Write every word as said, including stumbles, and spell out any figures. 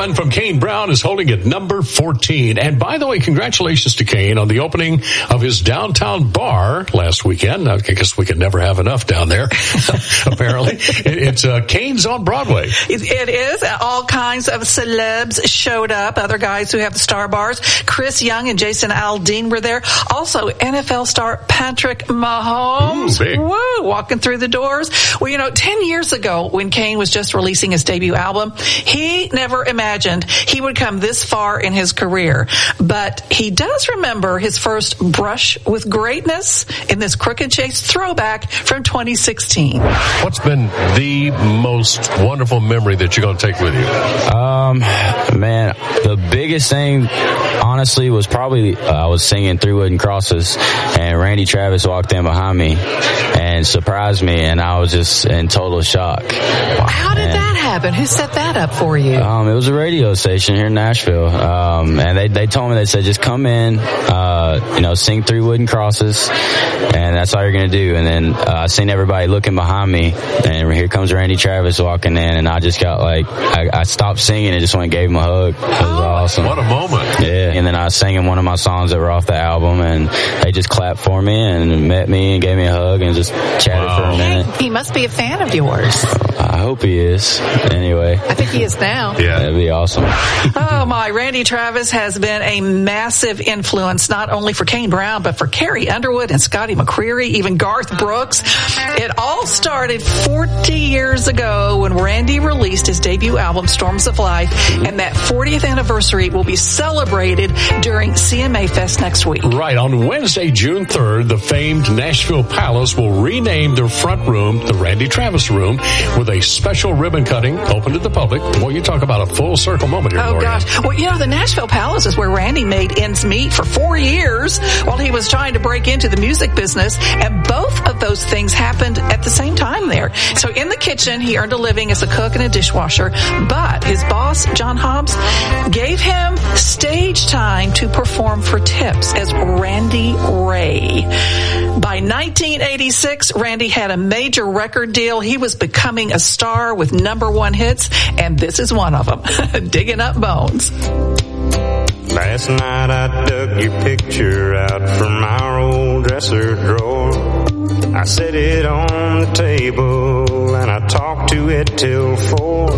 One from Kane Brown is holding at number fourteen. And by the way, congratulations to Kane on the opening of his downtown bar last weekend. I guess we could never have enough down there, apparently. It's uh, Kane's on Broadway. It is. All kinds of celebs showed up. Other guys who have the star bars. Chris Young and Jason Aldean were there. Also, N F L star Patrick Mahomes. Ooh, Woo, walking through the doors. Well, you know, ten years ago when Kane was just releasing his debut album, he never imagined he would come this far in his career. But he does remember his first brush with greatness in this Crooked Chase throwback from twenty sixteen. What's been the most wonderful memory that you're going to take with you? Um, man, the biggest thing, honestly, was probably uh, I was singing Three Wooden Crosses, and Randy Travis walked in behind me and surprised me, and I was just in total shock. How did and, that happen? Who set that up for you? Um, it was a radio station here in Nashville, um, and they they told me, they said, just come in, uh, you know, sing Three Wooden Crosses, and that's all you're gonna do. And then uh, I seen everybody looking behind me, and here comes Randy Travis walking in, and I just got like, I, I stopped singing and just went and gave him a hug. It was Oh, awesome. What a moment. Yeah, and then I sang him one of my songs that were off the album, and they just clapped for me and met me and gave me a hug and just chatted Wow. for a minute. He must be a fan of yours. I hope he is. Anyway, I think he is now. Yeah. that'd be awesome. Oh my, Randy Travis has been a massive influence, not only for Kane Brown, but for Carrie Underwood and Scotty McCreery, even Garth Brooks. It all started forty years ago when Randy released his debut album, Storms of Life, and that fortieth anniversary will be celebrated during C M A Fest next week. Right. On Wednesday, June third, the famed Nashville Palace will rename their front room the Randy Travis Room with a special ribbon cutting open to the public. Boy, you talk about a full circle moment here, Oh, Gloria. gosh. Well, you know, the Nashville Palace is where Randy made ends meet for four years while he was trying to break into the music business. And both of those things happened at the same time there. So in the kitchen, he earned a living as a cook and a dishwasher. But his boss, John Hobbs, gave him stage time to perform for tips as Randy Ray. By nineteen eighty-six, Randy had a major record deal. He was becoming a star with number one hits, and this is one of them, Digging Up Bones. Last night I dug your picture out from our old dresser drawer. I set it on the table and I talked to it till four.